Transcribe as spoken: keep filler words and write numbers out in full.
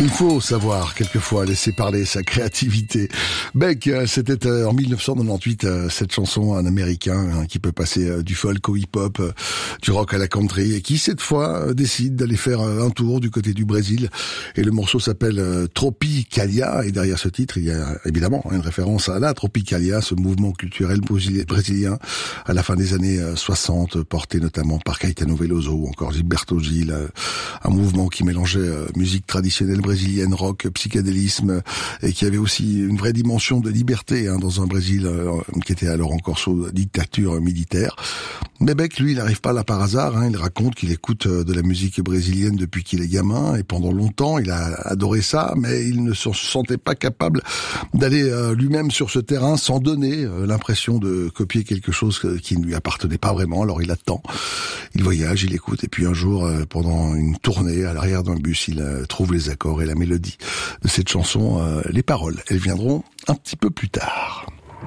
Il faut savoir quelquefois laisser parler sa créativité. Beck, c'était en mille neuf cent quatre-vingt-dix-huit cette chanson, un Américain qui peut passer du folk au hip-hop, du rock à la country, et qui cette fois décide d'aller faire un tour du côté du Brésil. Et le morceau s'appelle Tropicalia, et derrière ce titre, il y a évidemment une référence à la Tropicalia, ce mouvement culturel brésilien à la fin des années soixante, porté notamment par Caetano Veloso ou encore Gilberto Gil, un mouvement qui mélangeait musique traditionnelle brésilienne, rock, psychédélisme, et qui avait aussi une vraie dimension de liberté hein, dans un Brésil euh, qui était alors encore sous dictature militaire. Mais Beck, lui, il n'arrive pas là par hasard. Hein, il raconte qu'il écoute de la musique brésilienne depuis qu'il est gamin, et pendant longtemps, il a adoré ça, mais il ne se sentait pas capable d'aller euh, lui-même sur ce terrain sans donner euh, l'impression de copier quelque chose qui ne lui appartenait pas vraiment. Alors il attend, il voyage, il écoute, et puis un jour, euh, pendant une tournée, à l'arrière d'un bus, il euh, trouve les accords et la mélodie de cette chanson. Euh, les paroles, elles viendront un petit peu plus tard.